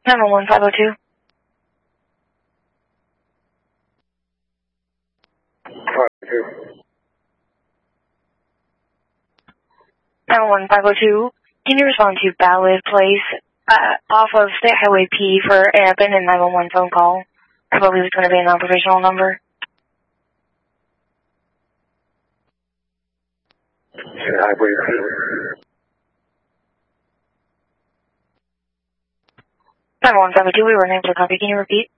91502. 91502. Can you respond to Ballad Place off of State Highway P for an abandoned 911 phone call? I believe it's going to be a non-professional number. Highway P. 91502, we were unable to copy. Can you repeat?